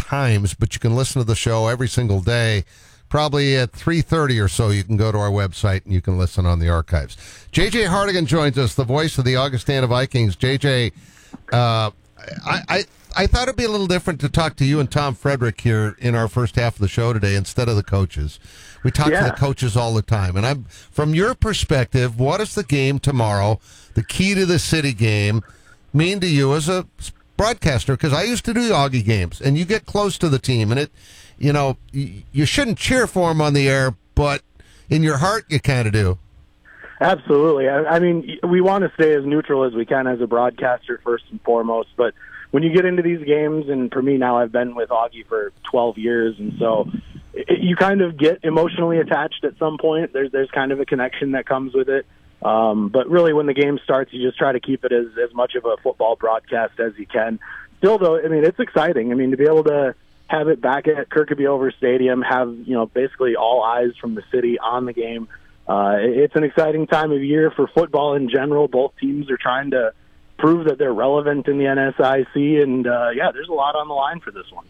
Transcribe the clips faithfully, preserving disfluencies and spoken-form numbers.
times, but you can listen to the show every single day. Probably at three thirty or so, you can go to our website and you can listen on the archives. J J Hartigan joins us, the voice of the Augustana Vikings. J J, uh, I, I I thought it'd be a little different to talk to you and Tom Frederick here in our first half of the show today instead of the coaches. We talk yeah. to the coaches all the time. And I'm from your perspective, what does the game tomorrow, the key to the city game, mean to you as a broadcaster? Because I used to do Augie games, and you get close to the team, and it, you know, you shouldn't cheer for them on the air, but in your heart, you kind of do. Absolutely. I, I mean, we want to stay as neutral as we can as a broadcaster, first and foremost. But when you get into these games, and for me now, I've been with Augie for twelve years, and so it, you kind of get emotionally attached at some point. There's there's kind of a connection that comes with it. Um, but really, when the game starts, you just try to keep it as, as much of a football broadcast as you can. Still, though, I mean, it's exciting. I mean, to be able to have it back at Kirkby Over Stadium, have, you know, basically all eyes from the city on the game. Uh, it's an exciting time of year for football in general. Both teams are trying to prove that they're relevant in the N S I C, and uh, yeah, there's a lot on the line for this one.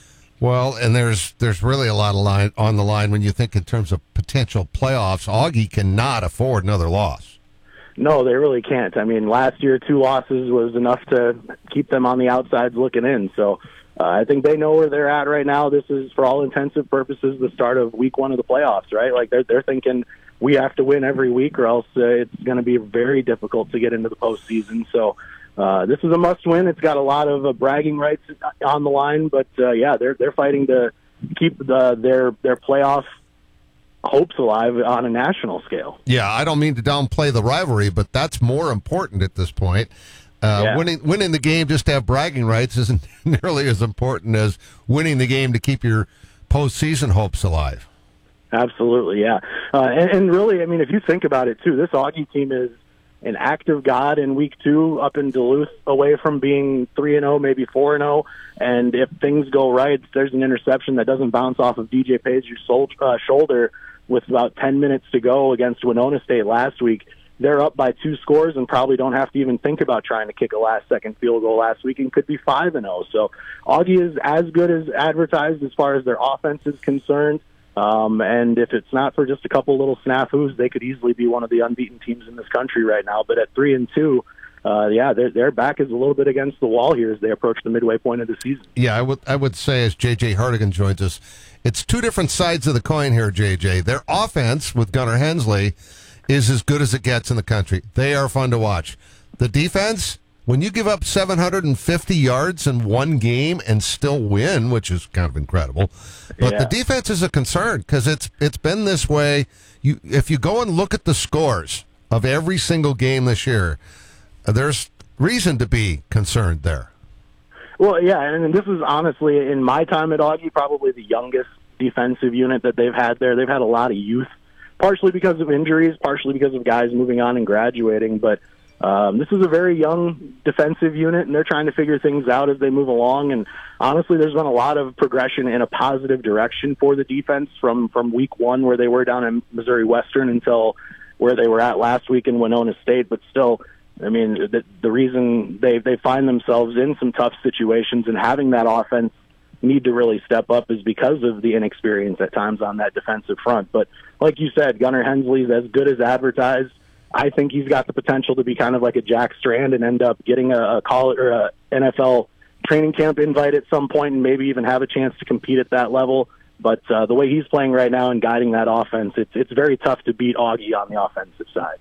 Well, and there's there's really a lot of line on the line when you think in terms of potential playoffs. Augie cannot afford another loss. No, they really can't. I mean, last year two losses was enough to keep them on the outsides looking in. So uh, I think they know where they're at right now. This is, for all intensive purposes, the start of week one of the playoffs, right? Like they're they're thinking we have to win every week, or else uh, it's going to be very difficult to get into the postseason. So. Uh, this is a must-win. It's got a lot of uh, bragging rights on the line, but uh, yeah, they're they're fighting to keep the, their their playoff hopes alive on a national scale. Yeah, I don't mean to downplay the rivalry, but that's more important at this point. Uh, yeah. Winning winning the game just to have bragging rights isn't nearly as important as winning the game to keep your postseason hopes alive. Absolutely, yeah, uh, and, and really, I mean, if you think about it too, this Augie team is an act of God in week two up in Duluth, away from being three and oh, maybe four and oh. And if things go right, there's an interception that doesn't bounce off of D J Page's uh, shoulder with about ten minutes to go against Winona State last week. They're up by two scores and probably don't have to even think about trying to kick a last-second field goal last week and could be five and oh. So Augie is as good as advertised as far as their offense is concerned. Um, and if it's not for just a couple little snafus, they could easily be one of the unbeaten teams in this country right now. But at three and two, uh, yeah, their, their back is a little bit against the wall here as they approach the midway point of the season. Yeah, I would I would say, as J J Hartigan joins us, it's two different sides of the coin here, J J. Their offense with Gunnar Hensley is as good as it gets in the country. They are fun to watch. The defense, when you give up seven hundred fifty yards in one game and still win, which is kind of incredible, but yeah. the defense is a concern because it's it's been this way. You if you go and look at the scores of every single game this year, there's reason to be concerned there. Well, yeah, and this is honestly, in my time at Augie, probably the youngest defensive unit that they've had there. They've had a lot of youth, partially because of injuries, partially because of guys moving on and graduating, but Um, this is a very young defensive unit, and they're trying to figure things out as they move along. And honestly, there's been a lot of progression in a positive direction for the defense from, from week one, where they were down in Missouri Western, until where they were at last week in Winona State. But still, I mean, the, the reason they, they find themselves in some tough situations and having that offense need to really step up is because of the inexperience at times on that defensive front. But like you said, Gunnar Hensley's as good as advertised. I think he's got the potential to be kind of like a Jack Strand and end up getting a, a college or a N F L training camp invite at some point, and maybe even have a chance to compete at that level. But uh, the way he's playing right now and guiding that offense, it's it's very tough to beat Augie on the offensive side.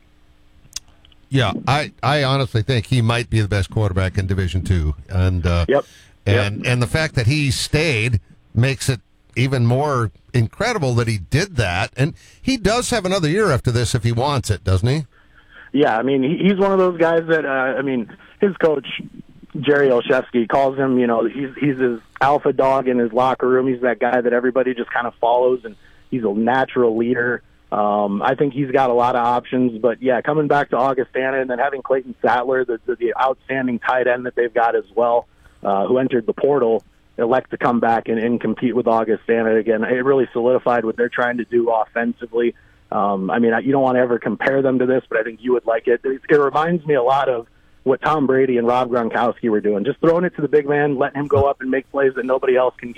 Yeah, I, I honestly think he might be the best quarterback in Division Two, and uh, yep. and yep. and the fact that he stayed makes it even more incredible that he did that, and he does have another year after this if he wants it, doesn't he? Yeah, I mean, he's one of those guys that, uh, I mean, his coach, Jerry Olszewski, calls him, you know, he's he's his alpha dog in his locker room. He's that guy that everybody just kind of follows, and he's a natural leader. Um, I think he's got a lot of options, but, yeah, coming back to Augustana and then having Clayton Sattler, the, the, the outstanding tight end that they've got as well, uh, who entered the portal, elect to come back and, and compete with Augustana again. It really solidified what they're trying to do offensively. Um, I mean, you don't want to ever compare them to this, but I think you would like it. It, it reminds me a lot of what Tom Brady and Rob Gronkowski were doing, just throwing it to the big man, letting him go up and make plays that nobody else can